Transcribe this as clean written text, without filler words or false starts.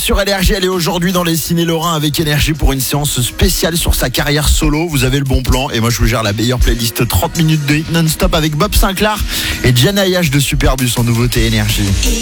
sur Énergie. Elle est aujourd'hui dans les ciné Lorrain avec Énergie pour une séance spéciale sur sa carrière solo. Vous avez le bon plan et moi je vous gère la meilleure playlist 30 minutes de hit non-stop avec Bob Sinclair et Jana Ayash de Superbus en nouveauté Énergie.